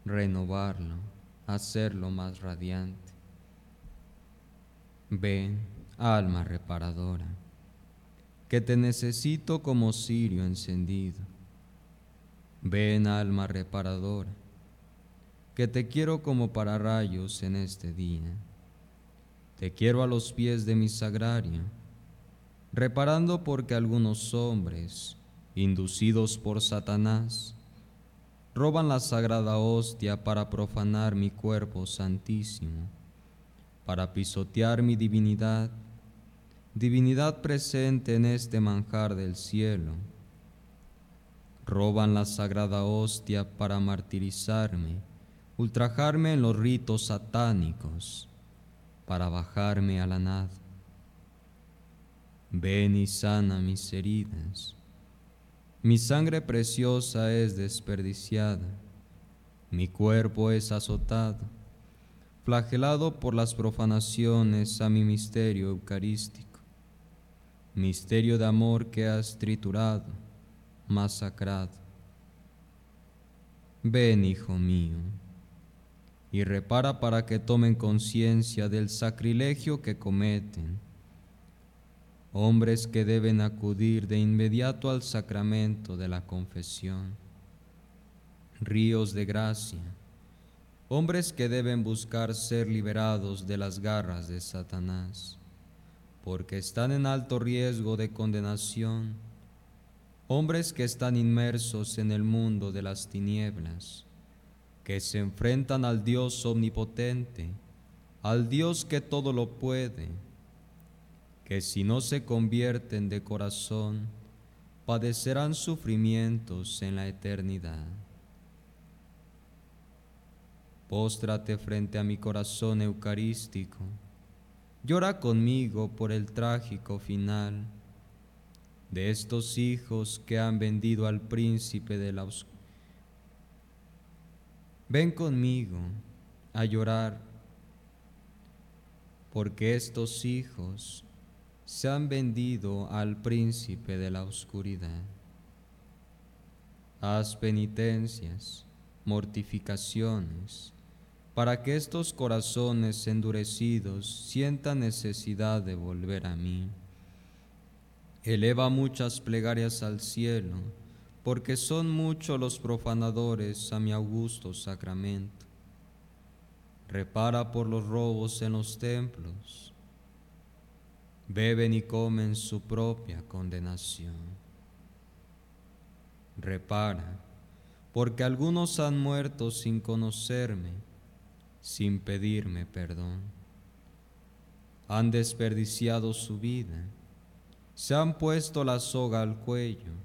renovarlo, hacerlo más radiante. Ven, alma reparadora, que te necesito como cirio encendido. Ven, alma reparadora, que te quiero como pararrayos en este día. Te quiero a los pies de mi sagrario, reparando porque algunos hombres, inducidos por Satanás, roban la sagrada hostia para profanar mi cuerpo santísimo, para pisotear mi divinidad, divinidad presente en este manjar del cielo. Roban la sagrada hostia para martirizarme, ultrajarme en los ritos satánicos, para bajarme a la nada. Ven y sana mis heridas. Mi sangre preciosa es desperdiciada, mi cuerpo es azotado, flagelado por las profanaciones a mi misterio eucarístico, misterio de amor que has triturado, masacrado. Ven, hijo mío, y repara para que tomen conciencia del sacrilegio que cometen, hombres que deben acudir de inmediato al sacramento de la confesión, ríos de gracia, hombres que deben buscar ser liberados de las garras de Satanás, porque están en alto riesgo de condenación, hombres que están inmersos en el mundo de las tinieblas, que se enfrentan al Dios omnipotente, al Dios que todo lo puede, que si no se convierten de corazón, padecerán sufrimientos en la eternidad. Póstrate frente a mi corazón eucarístico, llora conmigo por el trágico final de estos hijos que han vendido al príncipe de la oscuridad. Ven conmigo a llorar porque estos hijos se han vendido al príncipe de la oscuridad. Haz penitencias, mortificaciones, para que estos corazones endurecidos sientan necesidad de volver a mí. Eleva muchas plegarias al cielo, porque son muchos los profanadores a mi augusto sacramento. Repara por los robos en los templos. Beben y comen su propia condenación. Repara, porque algunos han muerto sin conocerme, sin pedirme perdón. Han desperdiciado su vida, se han puesto la soga al cuello,